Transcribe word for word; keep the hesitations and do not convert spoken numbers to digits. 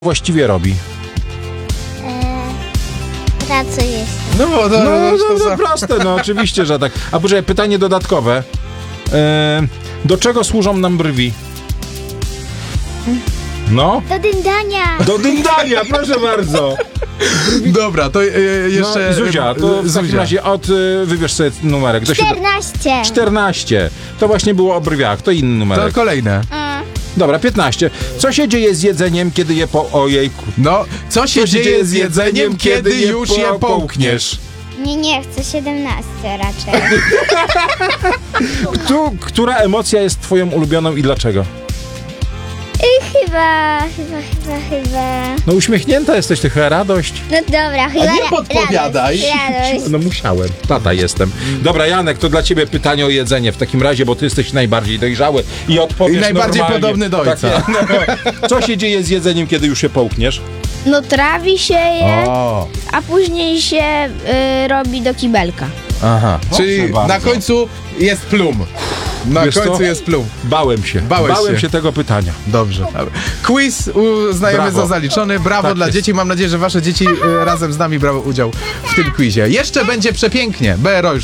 właściwie robi? Eee, pracuje. No, no, No, no, to no, za- no proste, no oczywiście, że tak. A poczekaj, pytanie dodatkowe. E, do czego służą nam brwi? No? Do dyndania. Do dyndania, proszę bardzo. Dobra, to e, jeszcze... No, Zuzia, to w takim Zuzia. razie od, y, wybierz sobie numerek. Do siedem- czternaście. czternaście. To właśnie było o brwiach, to inny To numerek. kolejne. Mm. Dobra, piętnaście. Co się dzieje z jedzeniem, kiedy je po... Ojejku. No, co się, dzieje z jedzeniem, kiedy je już po- je połkniesz? Nie, nie chcę siedemnaście raczej. Tu, która emocja jest twoją ulubioną i dlaczego? I chyba, chyba, chyba, chyba... No uśmiechnięta jesteś, ty chyba radość. No dobra, chyba... nie ra- podpowiadaj. Radość, radość. No musiałem. Tata jestem. Dobra, Janek, to dla ciebie pytanie o jedzenie w takim razie, bo ty jesteś najbardziej dojrzały i odpowiesz I najbardziej normalnie. podobny do ojca. Tak, no. Co się dzieje z jedzeniem, kiedy już się połkniesz? No trawi się je, O, a później się y, robi do kibelka. aha. Proszę Czyli bardzo. na końcu jest plum. Na Wiesz końcu co? jest plum. Bałem się. Bałeś Bałem się. się tego pytania. Dobrze. Quiz uznajemy Brawo. za zaliczony. Brawo Tak dla jest. dzieci. Mam nadzieję, że wasze dzieci e, razem z nami brały udział w tym quizie. Jeszcze będzie przepięknie. B R O już